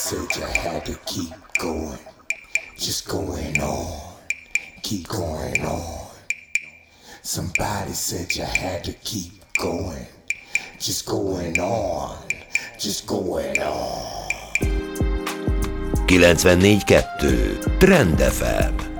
said you had to keep going, just going on, keep going on. Somebody said you had to keep going, just going on, just going on. 94.2 Trend FM.